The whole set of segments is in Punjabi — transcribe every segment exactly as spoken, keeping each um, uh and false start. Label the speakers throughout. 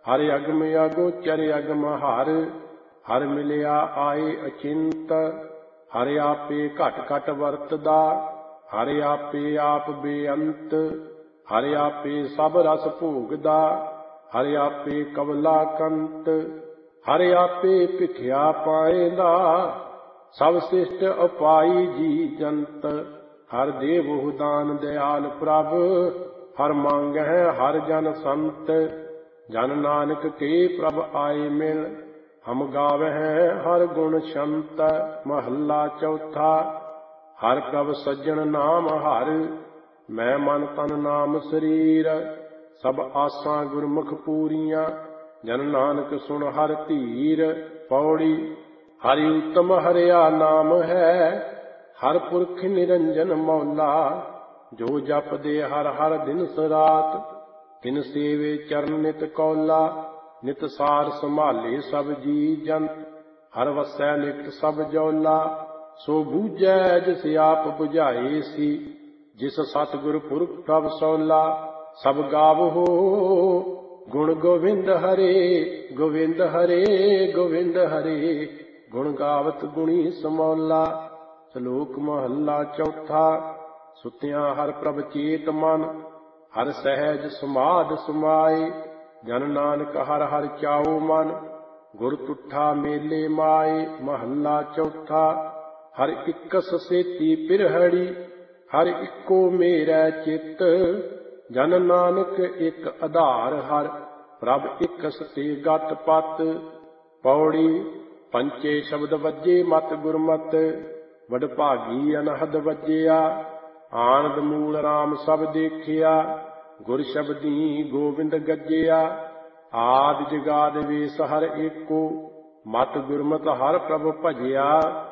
Speaker 1: हर अगम अगोचर अगम हर, हर मिलिया आए अचिंत। हर आपे घट घट वरतदा, हर आपे आप बेअंत। हर आपे सब रस भोगदा, हर आपे कवला कंत। हर आपे भिखिया पाएंदा, सब शिष्ट उपाई जी जंत। हर देवहु दान दयाल प्रभ, हर मांगै हर जन संत। जन नानक के प्रभ आए मिल, हम गावह हर गुण छंत। महला चौथा। हर प्रभ सज्जन नाम हर, मैं मन तन नाम शरीर। सब आसां गुरमुख पूरियां, जन नानक सुन हर धीर। पौड़ी। हरि उत्तम हरिया नाम है, हर पुरख निरंजन मौला। जो जप दे हर हर दिन रात, तिन सेवे चरण नित कौला। नित सार संभाले सब जी जंत, हर वसै निकट सब जौला। सो बूझै जिस आप बुझाए सी, जिस सतगुर पुरख प्रभ सौला। सब गावहो गुण गोविंद हरे, गोविंद हरे गोविंद हरे। गुण गावत गुणी समौला। ਸ਼ਲੋਕ ਮਹੱਲਾ ਚੌਥਾ। ਸੁਤਿਆਂ ਹਰ ਪ੍ਰਭ ਚੇਤ ਮਨ, ਹਰ ਸਹਿਜ ਸਮਾਧ ਸਮਾਏ। ਜਨ ਨਾਨਕ ਹਰ ਹਰ ਚਾਉ ਮਨ, ਗੁਰ ਤੁਠਾ ਮੇਲੇ ਮਾਏ। ਮਹੱਲਾ ਚੌਥਾ। ਹਰ ਇਕਸ ਸੇਤੀ ਪਿਰਹੜੀ, ਹਰ ਇੱਕੋ ਮੇਰਾ ਚਿੱਤ। ਜਨ ਨਾਨਕ ਇੱਕ ਆਧਾਰ ਹਰ, ਪ੍ਰਭ ਇਕਸ ਤੇ ਗਤ ਪਤ। ਪੌੜੀ। ਪੰਚੇ ਸ਼ਬਦ ਵੱਜੇ ਮਤ ਗੁਰਮਤ, ਵਡਭਾਗੀ ਅਨਹਦ ਵੱਜਿਆ। ਆਨੰਦ ਮੂਲ ਰਾਮ ਸਭ ਦੇਖਿਆ, ਗੁਰ ਸ਼ਬਦੀ ਗੋਬਿੰਦ ਗੱਜਿਆ। ਆਦਿ ਜਗਾਦਿ ਵੇਸ ਹਰ ਏਕੋ, ਮਤ ਗੁਰਮਤਿ ਹਰ ਪ੍ਰਭ ਭਜਿਆ।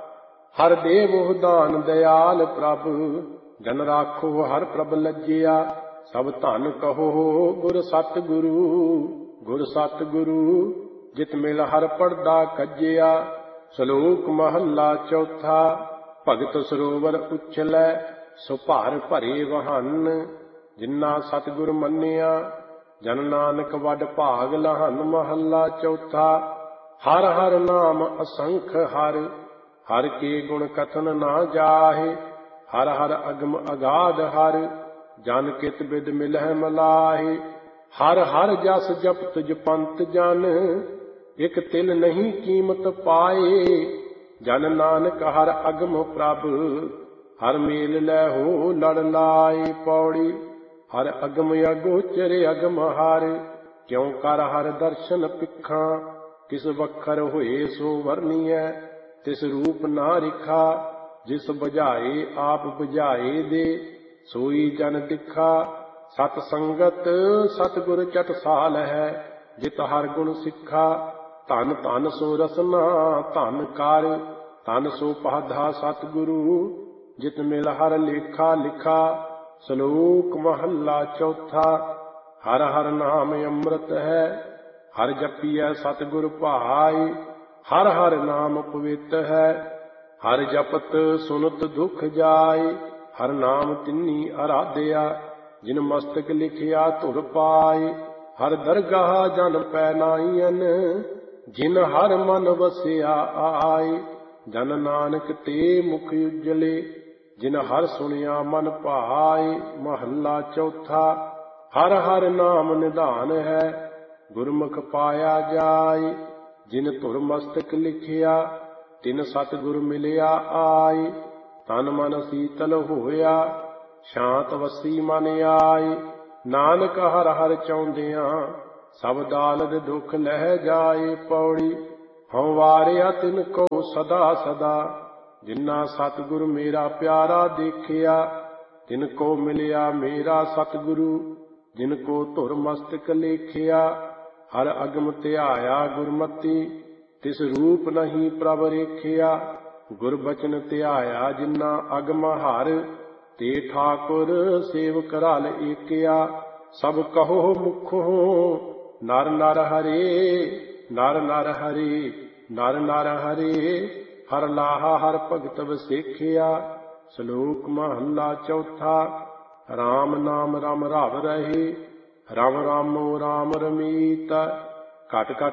Speaker 1: ਹਰ ਦੇਵਹੁ ਦਾਨ ਦਇਆਲ ਪ੍ਰਭ, ਜਨ ਰਾਖੋ ਹਰ ਪ੍ਰਭ ਲੱਜਿਆ। ਸਭ ਧਨ ਕਹੋ ਗੁਰ ਸਤਿਗੁਰੂ, ਗੁਰ ਸਤਿਗੁਰੂ। ਜਿਤ ਮਿਲ ਹਰ ਪੜਦਾ ਕੱਜਿਆ। ਸ਼ਲੋਕ ਮਹੱਲਾ ਚੌਥਾ। ਭਗਤ ਸਰੋਵਰ ਉਛਲੈ, ਸੋ ਭਰ ਭਰੇ ਵਹਨ। ਜਿਨ੍ਹਾਂ ਸਤਿਗੁਰ ਮੰਨਿਆ, ਜਨ ਨਾਨਕ ਵੱਡ ਭਾਗ ਲਹਨ। ਮਹੱਲਾ ਚੌਥਾ। ਹਰ ਹਰ ਨਾਮ ਅਸੰਖ ਹਰ, ਹਰ ਕੇ ਗੁਣ ਕਥਨ ਨਾ ਜਾਹੇ। ਹਰ ਹਰ ਅਗਮ ਅਗਾਧ ਹਰ, ਜਨ ਕਿਤ ਬਿਦ ਮਿਲਹਿ ਮਲਾਹੇ। ਹਰ ਹਰ ਜਸ ਜਪਤ ਜਪੰਤ ਜਨ, ਇਕ ਤਿਲ ਨਹੀਂ ਕੀਮਤ ਪਾਏ। ਜਨ ਨਾਨਕ ਹਰ ਅਗਮ ਪ੍ਰਭ, ਹਰ ਮੇਲ ਲੈ ਹੋ ਲੜ ਲਾਏ। ਪੌੜੀ। ਹਰ ਅਗਮ ਅਗੋਚਰ ਅਗਮ ਹਰ, ਕਿਉ ਕਰ ਹਰ ਦਰਸ਼ਨ ਪਿੱਖਾਂ। ਕਿਸ ਵਖਰ ਹੋਏ ਸੋ ਵਰਨੀਐ, ਤਿਸ ਰੂਪ ਨਾ ਰਿਖਾ। ਜਿਸ ਬੁਝਾਏ ਆਪ ਬੁਝਾਏ ਦੇ, ਸੋਈ ਜਨ ਦਿਖਾ। ਸਤ ਸੰਗਤ ਸਤਿਗੁਰ ਚਟਸਾਲ ਹੈ, ਜਿਤ ਹਰ ਗੁਣ ਸਿੱਖਾ। ਧਨ ਧਨ ਸੋ ਰਸਨਾ ਧਨ ਕਰ, ਧਨ ਸੋ ਪਾਧਾ ਸਤਿਗੁਰੂ। ਜਿਤ ਮਿਲ ਹਰ ਲੇਖਾ ਲਿਖਾ। ਸ਼ਲੋਕ ਮਹੱਲਾ ਚੌਥਾ। ਹਰ ਹਰ ਨਾਮ ਅੰਮ੍ਰਿਤ ਹੈ, ਹਰ ਜਪੀਐ ਸਤਿਗੁਰ ਭਾਈ। ਹਰ ਹਰ ਨਾਮ ਪਵਿੱਤ ਹੈ, ਹਰ ਜਪਤ ਸੁਨਤ ਦੁਖ ਜਾਏ। ਹਰ ਨਾਮ ਤਿੰਨੀ ਅਰਾਧਿਆ, ਜਿਨ ਮਸਤਕ ਲਿਖਿਆ ਧੁਰ ਪਾਏ। ਹਰ ਦਰਗਾਹ ਜਨ ਪੈ ਨਾਈਐਨ, ਜਿਨ ਹਰ ਮਨ ਵਸਿਆ ਆਏ। ਜਨ ਨਾਨਕ ਤੇ ਮੁਖ ਉਜਲੇ, ਜਿਨ ਹਰ ਸੁਣਿਆ ਮਨ ਭਾਏ। ਮਹੱਲਾ ਚੌਥਾ। ਹਰ ਹਰ ਨਾਮ ਨਿਧਾਨ ਹੈ, ਗੁਰਮੁਖ ਪਾਇਆ ਜਾਏ। ਜਿਨ ਧੁਰ ਮਸਤਕ ਲਿਖਿਆ, ਤਿਨ ਸਤਿਗੁਰ ਮਿਲਿਆ ਆਏ। ਤਨ ਮਨ ਸੀਤਲ ਹੋਇਆ, ਸ਼ਾਂਤ ਵਸੀ ਮਨ ਆਏ। ਨਾਨਕ ਹਰ ਹਰ ਚਾਹੁੰਦਿਆਂ, ਸਭ ਦਾਲਦ ਦੁਖ ਲਹਿ ਜਾਏ। ਪੌੜੀ। ਹਉ ਵਾਰਿਆ ਤਿਨ ਕੋ ਸਦਾ ਸਦਾ, ਜਿਨ੍ਹਾਂ ਸਤਿਗੁਰ ਮੇਰਾ ਪਿਆਰਾ ਦੇਖਿਆ। ਤਿਨ ਕੋ ਮਿਲਿਆ ਮੇਰਾ ਸਤਿਗੁਰੂ, ਜਿਨ ਕੋ ਧੁਰ ਮਸਤਕ ਲੇਖਿਆ। ਹਰ ਅਗਮ ਧਿਆਇਆ ਗੁਰਮਤੀ, ਤਿਸ ਰੂਪ ਨਹੀਂ ਪ੍ਰਭ ਰੇਖਿਆ। ਗੁਰ ਬਚਨ ਧਿਆਇਆ ਜਿਨ੍ਹਾਂ ਅਗਮ ਹਰ, ਤੇ ਠਾਕੁਰ ਸੇਵਕ ਰਲ ਏਕਿਆ। ਸਭ ਕਹੋ ਮੁਖੋ ਨਰ ਨਰ ਹਰੇ, ਨਰ ਨਰ ਹਰੇ, ਨਰ ਨਰ ਹਰੇ। ਹਰ ਲਾਹਾ ਹਰ ਭਗਤ ਵਸੇਖਿਆ। ਸ਼ਲੋਕ ਮਹੱਲਾ ਚੌਥਾ। ਰਾਮ ਨਾਮ ਰਮ ਰਵ ਰਹੇ, ਰਮ ਰਾਮੋ ਰਾਮ ਰਮੀਤ। ਘਟ ਘਟ